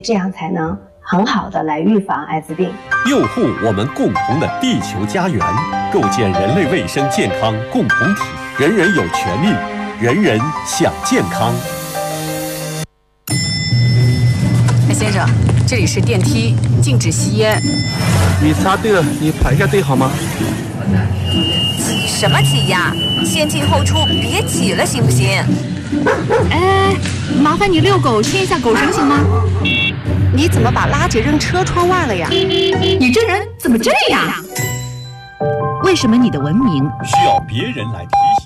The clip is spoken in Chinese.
这样才能很好的来预防艾滋病， 佑护我们共同的地球家园，构建人类卫生健康共同体。人人有权利，人人享健康。 先生，这里是电梯，禁止吸烟。 你插队了，你排下队好吗？ 挤什么挤呀？先进后出，别挤了，行不行？ 哎，麻烦你遛狗牵一下狗绳行吗？ 你怎么把垃圾扔车窗外了呀？ 你这人怎么这样？为什么你的文明需要别人来提醒？